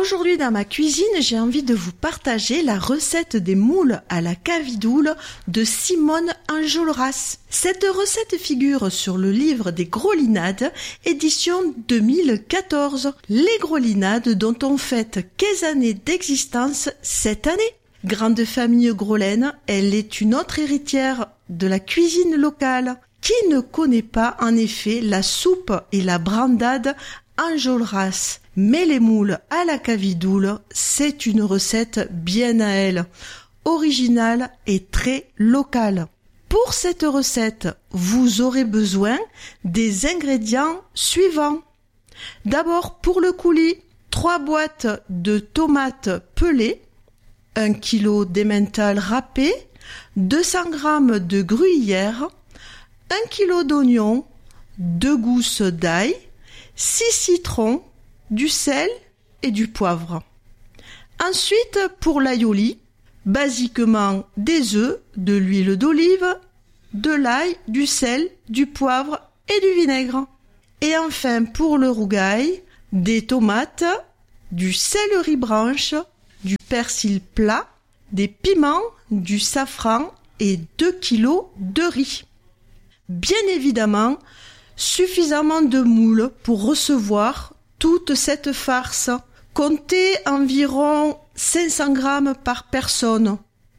Aujourd'hui dans ma cuisine, j'ai envie de vous partager la recette des moules à la cavidoule de Simone Enjolras. Cette recette figure sur le livre des Grolinades, édition 2014. Les Grolinades dont on fête 15 années d'existence cette année. Grande famille grolaine, elle est une autre héritière de la cuisine locale. Qui ne connaît pas en effet la soupe et la brandade Enjolras? Mais les moules à la cavidoule, c'est une recette bien à elle, originale et très locale. Pour cette recette, vous aurez besoin des ingrédients suivants. D'abord, pour le coulis, 3 boîtes de tomates pelées, 1 kg d'emmental râpé, 200 g de gruyère, 1 kg d'oignons, 2 gousses d'ail, 6 citrons, du sel et du poivre. Ensuite, pour l'aioli, basiquement des œufs, de l'huile d'olive, de l'ail, du sel, du poivre et du vinaigre. Et enfin, pour le rougail, des tomates, du céleri branche, du persil plat, des piments, du safran et 2 kg de riz. Bien évidemment, suffisamment de moules pour recevoir toute cette farce. Comptez environ 500 g par personne,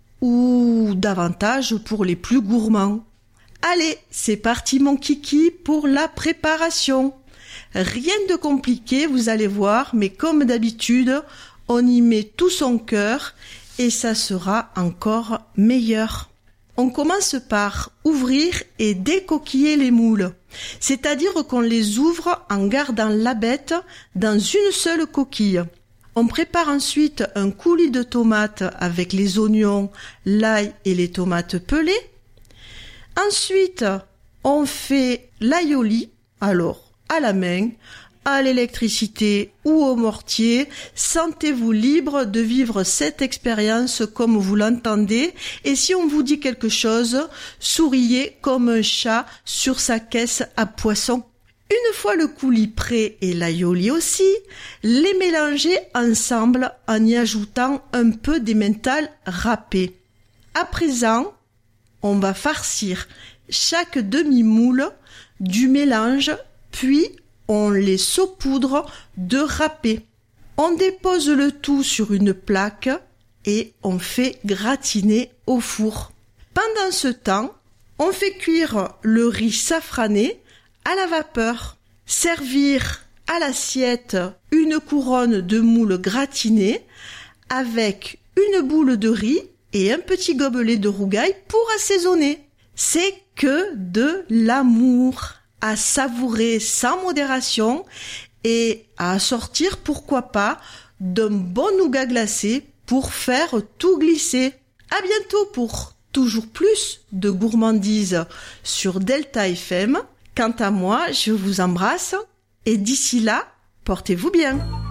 ou davantage pour les plus gourmands. Allez, c'est parti mon kiki pour la préparation. Rien de compliqué, vous allez voir, mais comme d'habitude, on y met tout son cœur et ça sera encore meilleur. On commence par ouvrir et décoquiller les moules, c'est-à-dire qu'on les ouvre en gardant la bête dans une seule coquille. On prépare ensuite un coulis de tomates avec les oignons, l'ail et les tomates pelées. Ensuite, on fait l'aioli, alors à la main, à l'électricité ou au mortier. Sentez-vous libre de vivre cette expérience comme vous l'entendez. Et si on vous dit quelque chose, souriez comme un chat sur sa caisse à poisson. Une fois le coulis prêt et l'aioli aussi, les mélangez ensemble en y ajoutant un peu d'emmental râpé. À présent, on va farcir chaque demi-moule du mélange, puis on les saupoudre de râpé. On dépose le tout sur une plaque et on fait gratiner au four. Pendant ce temps, on fait cuire le riz safrané à la vapeur. Servir à l'assiette une couronne de moules gratinées avec une boule de riz et un petit gobelet de rougail pour assaisonner. C'est que de l'amour à savourer sans modération et à assortir, pourquoi pas, d'un bon nougat glacé pour faire tout glisser. À bientôt pour toujours plus de gourmandises sur Delta FM. Quant à moi, je vous embrasse et d'ici là, portez-vous bien.